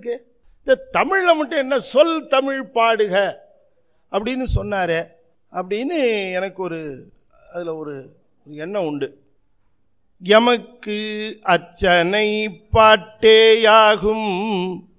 இருக்கு. இந்த தமிழில் மட்டும் என்ன சொல் தமிழ் பாடுக அப்படின்னு சொன்னாரே அப்படின்னு எனக்கு அதில் ஒரு எண்ணம் உண்டு. எமக்கு அச்சனை பாட்டேயாகும்